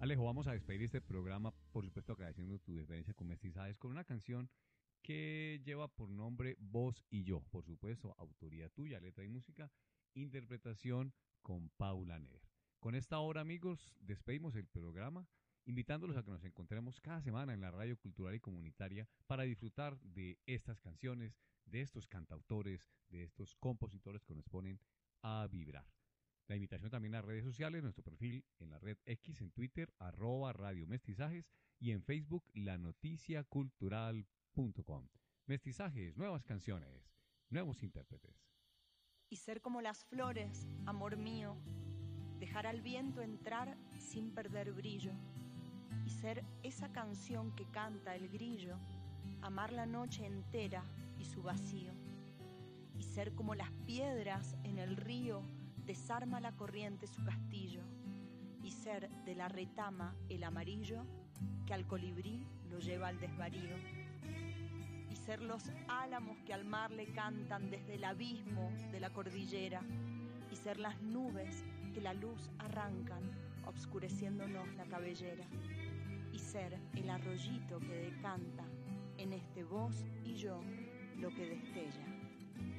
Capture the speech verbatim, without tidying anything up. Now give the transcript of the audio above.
Alejo, vamos a despedir este programa, por supuesto agradeciendo tu diferencia con Mestizajes, con una canción que lleva por nombre Vos y Yo, por supuesto, autoría tuya, letra y música, interpretación con Paula Neder. Con esta hora, amigos, despedimos el programa, invitándolos a que nos encontremos cada semana en la radio cultural y comunitaria para disfrutar de estas canciones, de estos cantautores, de estos compositores que nos ponen a vibrar. La invitación también a redes sociales, nuestro perfil en la red X, en Twitter, arroba Radio Mestizajes y en Facebook, lanoticiacultural punto com. Mestizajes, nuevas canciones, nuevos intérpretes. Y ser como las flores, amor mío, dejar al viento entrar sin perder brillo, y ser esa canción que canta el grillo, amar la noche entera y su vacío, y ser como las piedras en el río, desarma la corriente su castillo, y ser de la retama el amarillo que al colibrí lo lleva al desvarío, y ser los álamos que al mar le cantan desde el abismo de la cordillera, y ser las nubes que la luz arrancan obscureciéndonos la cabellera, y ser el arroyito que decanta en este vos y yo lo que destella.